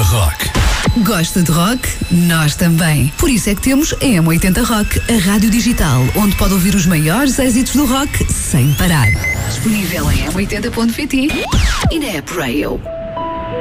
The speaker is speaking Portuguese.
Rock. Gosta de rock? Nós também. Por isso é que temos a M80 Rock, a rádio digital, onde pode ouvir os maiores êxitos do rock sem parar. Disponível em m80.pt e na App Rail.